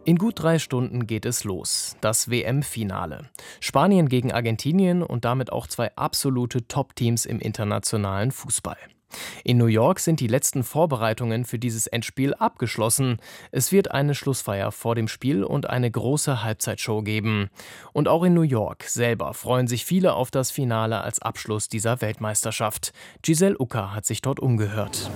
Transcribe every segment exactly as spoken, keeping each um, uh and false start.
In gut drei Stunden geht es los. Das W M-Finale. Spanien gegen Argentinien und damit auch zwei absolute Top-Teams im internationalen Fußball. In New York sind die letzten Vorbereitungen für dieses Endspiel abgeschlossen. Es wird eine Schlussfeier vor dem Spiel und eine große Halbzeitshow geben. Und auch in New York selber freuen sich viele auf das Finale als Abschluss dieser Weltmeisterschaft. Giselle Ucker hat sich dort umgehört.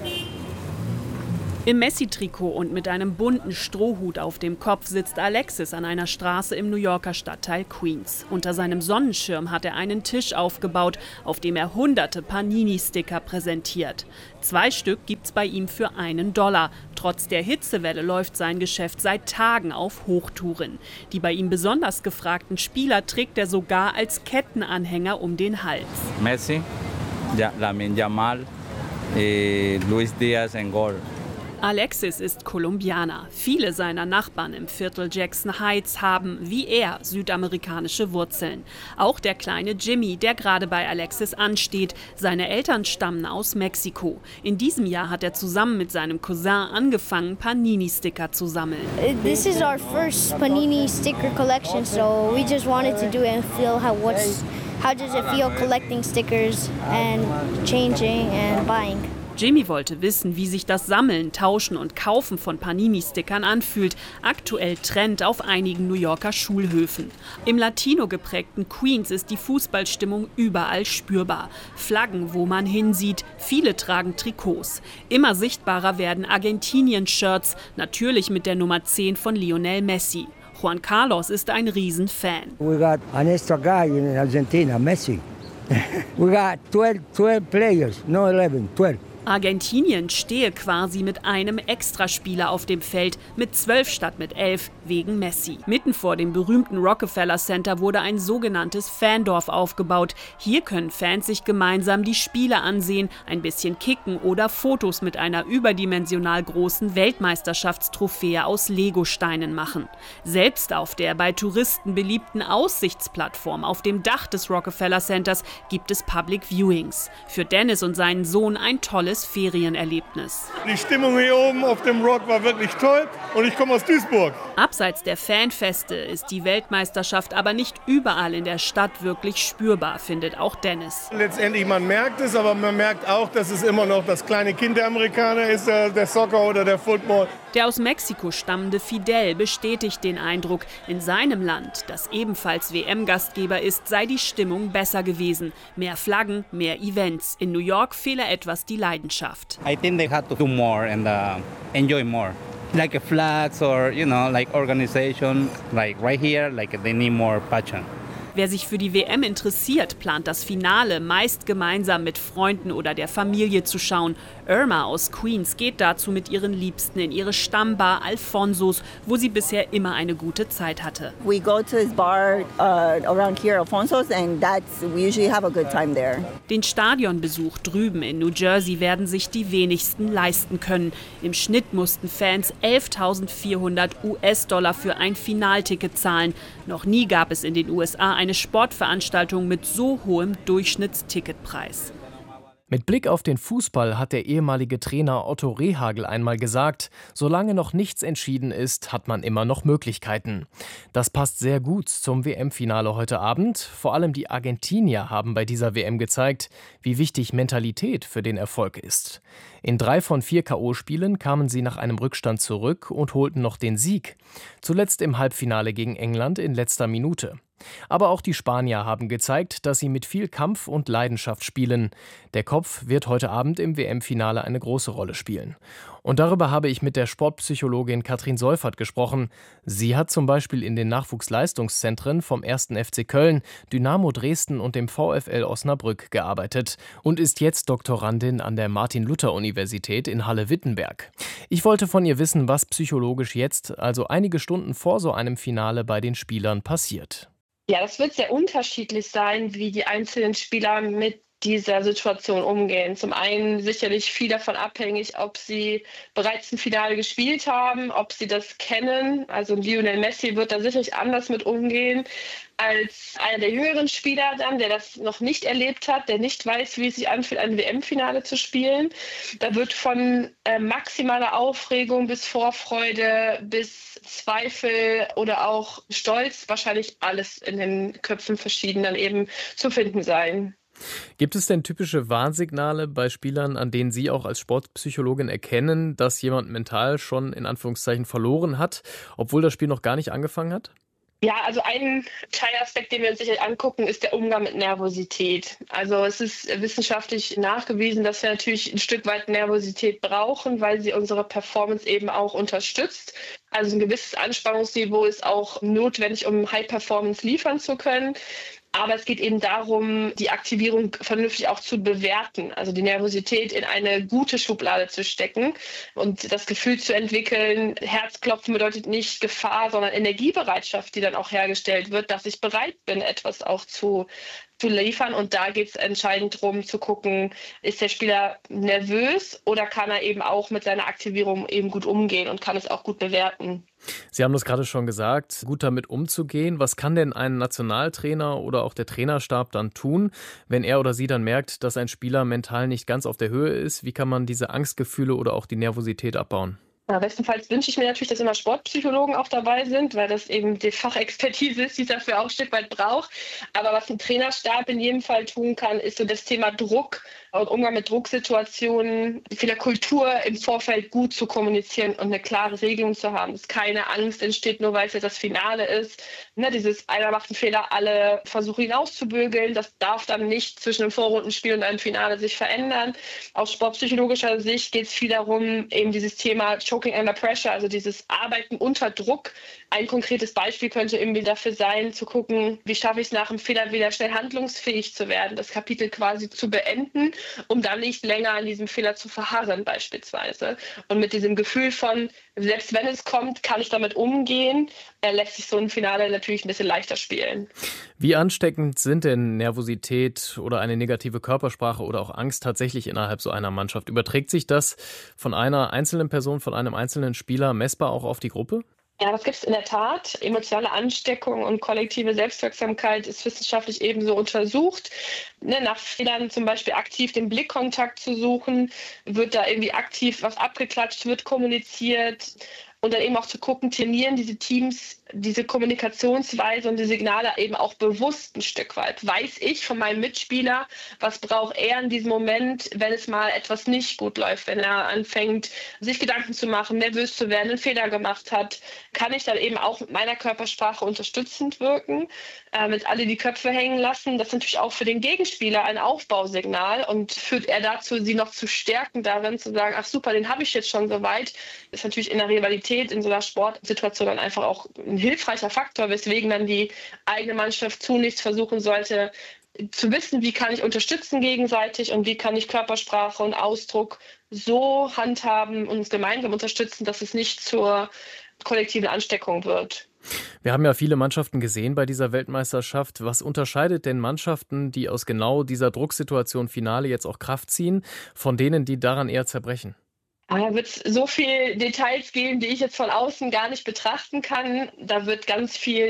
Im Messi-Trikot und mit einem bunten Strohhut auf dem Kopf sitzt Alexis an einer Straße im New Yorker Stadtteil Queens. Unter seinem Sonnenschirm hat er einen Tisch aufgebaut, auf dem er hunderte Panini-Sticker präsentiert. Zwei Stück gibt's bei ihm für einen Dollar. Trotz der Hitzewelle läuft sein Geschäft seit Tagen auf Hochtouren. Die bei ihm besonders gefragten Spieler trägt er sogar als Kettenanhänger um den Hals. Messi, ja, Lamine Yamal, eh, Luis Diaz en Gol. Alexis ist Kolumbianer. Viele seiner Nachbarn im Viertel Jackson Heights haben, wie er, südamerikanische Wurzeln. Auch der kleine Jimmy, der gerade bei Alexis ansteht. Seine Eltern stammen aus Mexiko. In diesem Jahr hat er zusammen mit seinem Cousin angefangen, Panini-Sticker zu sammeln. This is our first Panini sticker collection, so we just wanted to do it and feel how what's how does it feel collecting stickers and changing and buying. Jimmy wollte wissen, wie sich das Sammeln, Tauschen und Kaufen von Panini-Stickern anfühlt. Aktuell Trend auf einigen New Yorker Schulhöfen. Im Latino geprägten Queens ist die Fußballstimmung überall spürbar. Flaggen, wo man hinsieht. Viele tragen Trikots. Immer sichtbarer werden Argentinien-Shirts, natürlich mit der Nummer zehn von Lionel Messi. Juan Carlos ist ein Riesenfan. We got an extra guy in Argentina, Messi. We got twelve, twelve players, no eleven, twelve. Argentinien stehe quasi mit einem Extraspieler auf dem Feld, mit zwölf statt mit elf, wegen Messi. Mitten vor dem berühmten Rockefeller Center wurde ein sogenanntes Fandorf aufgebaut. Hier können Fans sich gemeinsam die Spiele ansehen, ein bisschen kicken oder Fotos mit einer überdimensional großen Weltmeisterschaftstrophäe aus Legosteinen machen. Selbst auf der bei Touristen beliebten Aussichtsplattform auf dem Dach des Rockefeller Centers gibt es Public Viewings. Für Dennis und seinen Sohn ein tolles Ferienerlebnis. Die Stimmung hier oben auf dem Rock war wirklich toll und ich komme aus Duisburg. Abseits der Fanfeste ist die Weltmeisterschaft aber nicht überall in der Stadt wirklich spürbar, findet auch Dennis. Letztendlich, man merkt es, aber man merkt auch, dass es immer noch das kleine Kind der Amerikaner ist, der, der Soccer oder der Football. Der aus Mexiko stammende Fidel bestätigt den Eindruck, in seinem Land, das ebenfalls W M-Gastgeber ist, sei die Stimmung besser gewesen. Mehr Flaggen, mehr Events. In New York fehle etwas die Leidenschaft. I think they had to do more and uh, enjoy more. Like a flags or, you know, like organization, like right here, like they need more passion. Wer sich für die W M interessiert, plant das Finale meist gemeinsam mit Freunden oder der Familie zu schauen. Irma aus Queens geht dazu mit ihren Liebsten in ihre Stammbar Alfonsos, wo sie bisher immer eine gute Zeit hatte. We go to this bar uh, around here, Alfonsos, and that's we usually have a good time there. Den Stadionbesuch drüben in New Jersey werden sich die wenigsten leisten können. Im Schnitt mussten Fans elftausendvierhundert US-Dollar für ein Finalticket zahlen. Noch nie gab es in den U S A eine Sportveranstaltung mit so hohem Durchschnittsticketpreis. Mit Blick auf den Fußball hat der ehemalige Trainer Otto Rehhagel einmal gesagt, solange noch nichts entschieden ist, hat man immer noch Möglichkeiten. Das passt sehr gut zum W M-Finale heute Abend. Vor allem die Argentinier haben bei dieser W M gezeigt, wie wichtig Mentalität für den Erfolg ist. In drei von vier K O-Spielen kamen sie nach einem Rückstand zurück und holten noch den Sieg. Zuletzt im Halbfinale gegen England in letzter Minute. Aber auch die Spanier haben gezeigt, dass sie mit viel Kampf und Leidenschaft spielen. Der Kopf wird heute Abend im W M-Finale eine große Rolle spielen. Und darüber habe ich mit der Sportpsychologin Katrin Seufert gesprochen. Sie hat zum Beispiel in den Nachwuchsleistungszentren vom ersten F C Köln, Dynamo Dresden und dem VfL Osnabrück gearbeitet und ist jetzt Doktorandin an der Martin-Luther-Universität in Halle-Wittenberg. Ich wollte von ihr wissen, was psychologisch jetzt, also einige Stunden vor so einem Finale, bei den Spielern passiert. Ja, das wird sehr unterschiedlich sein, wie die einzelnen Spieler mit dieser Situation umgehen. Zum einen sicherlich viel davon abhängig, ob sie bereits ein Finale gespielt haben, ob sie das kennen. Also Lionel Messi wird da sicherlich anders mit umgehen als einer der jüngeren Spieler dann, der das noch nicht erlebt hat, der nicht weiß, wie es sich anfühlt, ein W M-Finale zu spielen. Da wird von äh, maximaler Aufregung bis Vorfreude bis Zweifel oder auch Stolz wahrscheinlich alles in den Köpfen verschieden dann eben zu finden sein. Gibt es denn typische Warnsignale bei Spielern, an denen Sie auch als Sportpsychologin erkennen, dass jemand mental schon in Anführungszeichen verloren hat, obwohl das Spiel noch gar nicht angefangen hat? Ja, also ein Teilaspekt, den wir uns sicher angucken, ist der Umgang mit Nervosität. Also es ist wissenschaftlich nachgewiesen, dass wir natürlich ein Stück weit Nervosität brauchen, weil sie unsere Performance eben auch unterstützt. Also ein gewisses Anspannungsniveau ist auch notwendig, um High Performance liefern zu können. Aber es geht eben darum, die Aktivierung vernünftig auch zu bewerten, also die Nervosität in eine gute Schublade zu stecken und das Gefühl zu entwickeln, Herzklopfen bedeutet nicht Gefahr, sondern Energiebereitschaft, die dann auch hergestellt wird, dass ich bereit bin, etwas auch zu zu liefern. Und da geht es entscheidend darum zu gucken, ist der Spieler nervös oder kann er eben auch mit seiner Aktivierung eben gut umgehen und kann es auch gut bewerten. Sie haben das gerade schon gesagt, gut damit umzugehen. Was kann denn ein Nationaltrainer oder auch der Trainerstab dann tun, wenn er oder sie dann merkt, dass ein Spieler mental nicht ganz auf der Höhe ist? Wie kann man diese Angstgefühle oder auch die Nervosität abbauen? Ja, bestenfalls wünsche ich mir natürlich, dass immer Sportpsychologen auch dabei sind, weil das eben die Fachexpertise ist, die es dafür auch ein Stück weit braucht. Aber was ein Trainerstab in jedem Fall tun kann, ist so das Thema Druck und Umgang mit Drucksituationen, vieler Kultur im Vorfeld gut zu kommunizieren und eine klare Regelung zu haben, dass keine Angst entsteht, nur weil es jetzt das Finale ist. Ne, dieses einer macht einen Fehler, alle versuchen ihn auszubügeln. Das darf dann nicht zwischen einem Vorrundenspiel und einem Finale sich verändern. Aus sportpsychologischer Sicht geht es viel darum, eben dieses Thema Choking under Pressure, also dieses Arbeiten unter Druck. Ein konkretes Beispiel könnte irgendwie dafür sein, zu gucken, wie schaffe ich es nach einem Fehler wieder schnell handlungsfähig zu werden, das Kapitel quasi zu beenden, um dann nicht länger an diesem Fehler zu verharren beispielsweise. Und mit diesem Gefühl von, selbst wenn es kommt, kann ich damit umgehen, äh, lässt sich so ein Finale natürlich ein bisschen leichter spielen. Wie ansteckend sind denn Nervosität oder eine negative Körpersprache oder auch Angst tatsächlich innerhalb so einer Mannschaft? Überträgt sich das von einer einzelnen Person, von einem einzelnen Spieler messbar auch auf die Gruppe? Ja, das gibt es in der Tat. Emotionale Ansteckung und kollektive Selbstwirksamkeit ist wissenschaftlich ebenso untersucht. Ne, nach Fehlern zum Beispiel aktiv den Blickkontakt zu suchen, wird da irgendwie aktiv was abgeklatscht, wird kommuniziert. Und dann eben auch zu gucken, trainieren diese Teams diese Kommunikationsweise und die Signale eben auch bewusst ein Stück weit. Weiß ich von meinem Mitspieler, was braucht er in diesem Moment, wenn es mal etwas nicht gut läuft, wenn er anfängt, sich Gedanken zu machen, nervös zu werden, einen Fehler gemacht hat, kann ich dann eben auch mit meiner Körpersprache unterstützend wirken, äh, mit alle die Köpfe hängen lassen. Das ist natürlich auch für den Gegenspieler ein Aufbausignal und führt er dazu, sie noch zu stärken darin, zu sagen, ach super, den habe ich jetzt schon so weit. Ist natürlich in der Rivalität, in so einer Sportsituation dann einfach auch ein hilfreicher Faktor, weswegen dann die eigene Mannschaft zunächst versuchen sollte, zu wissen, wie kann ich unterstützen gegenseitig und wie kann ich Körpersprache und Ausdruck so handhaben und uns gemeinsam unterstützen, dass es nicht zur kollektiven Ansteckung wird. Wir haben ja viele Mannschaften gesehen bei dieser Weltmeisterschaft. Was unterscheidet denn Mannschaften, die aus genau dieser Drucksituation Finale jetzt auch Kraft ziehen, von denen, die daran eher zerbrechen? Da wird es so viele Details geben, die ich jetzt von außen gar nicht betrachten kann. Da wird ganz viel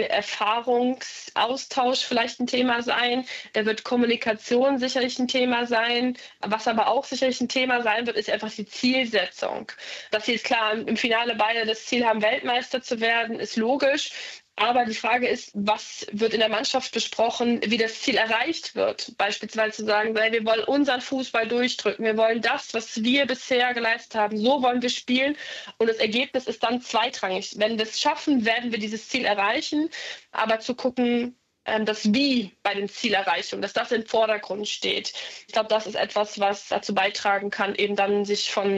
Erfahrungsaustausch vielleicht ein Thema sein. Da wird Kommunikation sicherlich ein Thema sein. Was aber auch sicherlich ein Thema sein wird, ist einfach die Zielsetzung. Dass sie jetzt klar im Finale beide das Ziel haben, Weltmeister zu werden, ist logisch. Aber die Frage ist, was wird in der Mannschaft besprochen, wie das Ziel erreicht wird? Beispielsweise zu sagen, wir wollen unseren Fußball durchdrücken, wir wollen das, was wir bisher geleistet haben, so wollen wir spielen. Und das Ergebnis ist dann zweitrangig. Wenn wir es schaffen, werden wir dieses Ziel erreichen. Aber zu gucken, das Wie bei den Zielerreichungen, dass das im Vordergrund steht. Ich glaube, das ist etwas, was dazu beitragen kann, eben dann sich von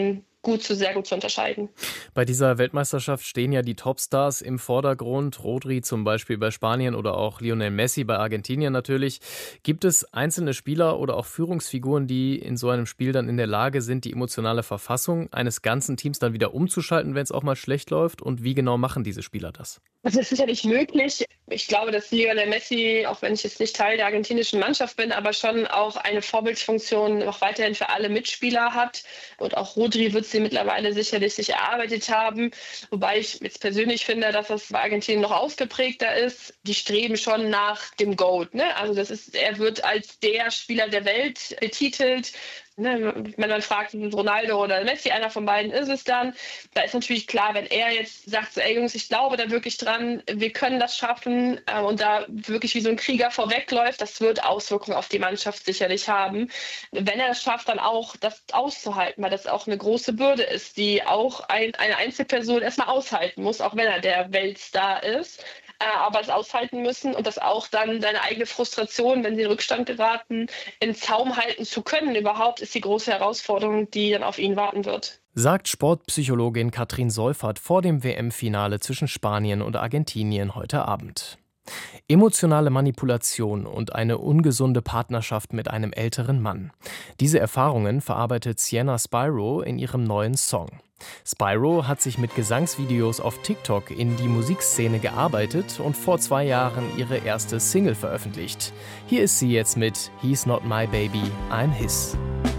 gut zu sehr gut zu unterscheiden. Bei dieser Weltmeisterschaft stehen ja die Topstars im Vordergrund, Rodri zum Beispiel bei Spanien oder auch Lionel Messi bei Argentinien natürlich. Gibt es einzelne Spieler oder auch Führungsfiguren, die in so einem Spiel dann in der Lage sind, die emotionale Verfassung eines ganzen Teams dann wieder umzuschalten, wenn es auch mal schlecht läuft? Und wie genau machen diese Spieler das? Das ist sicherlich möglich. Ich glaube, dass Lionel Messi, auch wenn ich jetzt nicht Teil der argentinischen Mannschaft bin, aber schon auch eine Vorbildfunktion noch weiterhin für alle Mitspieler hat. Und auch Rodri wird sie mittlerweile sicherlich sich erarbeitet haben. Wobei ich jetzt persönlich finde, dass das bei Argentinien noch ausgeprägter ist. Die streben schon nach dem GOAT. Ne? Also das ist, er wird als der Spieler der Welt betitelt. Ne, wenn man fragt, Ronaldo oder Messi, einer von beiden ist es dann, da ist natürlich klar, wenn er jetzt sagt, so, ey Jungs, ich glaube da wirklich dran, wir können das schaffen äh, und da wirklich wie so ein Krieger vorwegläuft, das wird Auswirkungen auf die Mannschaft sicherlich haben. Wenn er das schafft, dann auch das auszuhalten, weil das auch eine große Bürde ist, die auch ein, eine Einzelperson erstmal aushalten muss, auch wenn er der Weltstar ist. Aber es aushalten müssen und das auch dann seine eigene Frustration, wenn sie in Rückstand geraten, in Zaum halten zu können überhaupt, ist die große Herausforderung, die dann auf ihn warten wird. Sagt Sportpsychologin Katrin Seufert vor dem W M-Finale zwischen Spanien und Argentinien heute Abend. Emotionale Manipulation und eine ungesunde Partnerschaft mit einem älteren Mann. Diese Erfahrungen verarbeitet Sienna Spyro in ihrem neuen Song. Spyro hat sich mit Gesangsvideos auf TikTok in die Musikszene gearbeitet und vor zwei Jahren ihre erste Single veröffentlicht. Hier ist sie jetzt mit He's Not My Baby, I'm His.